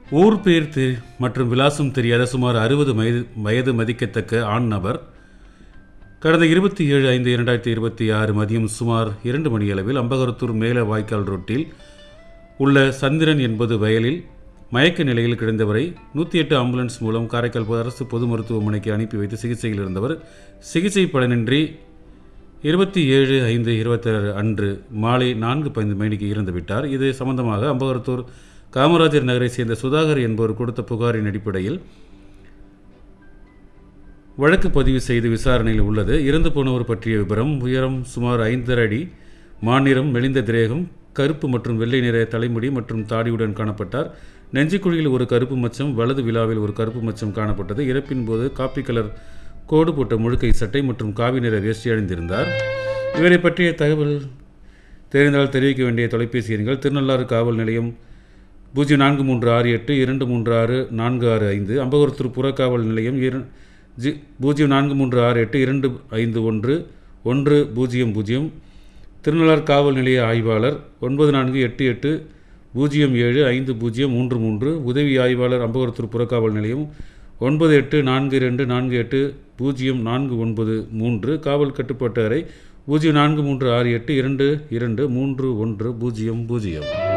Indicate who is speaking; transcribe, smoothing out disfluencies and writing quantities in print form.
Speaker 1: ஊர் பேர் மற்றும் விலாசம் தெரியாத சுமார் 60 வயது மதிக்கத்தக்க ஆண் நபர் கடந்த 27/5/2026 மதியம் சுமார் 2 மணியளவில் அம்பகரத்தூர் மேல வாய்க்கால் ரோட்டில் உள்ள சந்திரன் என்பது வயலில் மயக்க நிலையில் கிடந்தவரை 108 ஆம்புலன்ஸ் மூலம் காரைக்கால் அரசு பொது மருத்துவமனைக்கு அனுப்பி வைத்து சிகிச்சையில் இருந்தவர் சிகிச்சை பலனின்றி 27/5/26 அன்று மாலை 4:15 மணிக்கு இறந்துவிட்டார். இது சம்பந்தமாக அம்பகரத்தூர் காமராஜர் நகரை சேர்ந்த சுதாகர் என்பவர் கொடுத்த புகாரின் அடிப்படையில் வழக்கு பதிவு செய்து விசாரணையில் உள்ளது. இறந்து போனவர் பற்றிய விவரம்: உயரம் சுமார் 5.5 அடி, மாநிறம் மெலிந்த திரேகம், கருப்பு மற்றும் வெள்ளை நிற தலைமுடி மற்றும் தாடியுடன் காணப்பட்டார். நெஞ்சுக்குழியில் ஒரு கருப்பு மச்சம், வலது விழாவில் ஒரு கருப்பு மச்சம் காணப்பட்டது. இறப்பின் போது காப்பி கலர் கோடு போட்ட முழுக்கை சட்டை மற்றும் காவி நிற வேஷ்டி அணிந்திருந்தார். இவரை பற்றிய தகவல் தெரிந்தால் தெரிவிக்க வேண்டிய தொலைபேசி எண்கள்: திருநள்ளாறு காவல் நிலையம் 0438236465, அம்பகரத்தூர் புறக்காவல் நிலையம் 0438251100, திருநள்ளாறு காவல் நிலைய ஆய்வாளர் 9488075033, உதவி ஆய்வாளர் அம்பகரத்தூர் புறக்காவல் நிலையம் 9842420493, காவல் கட்டுப்பாட்டு அறை 043682231000.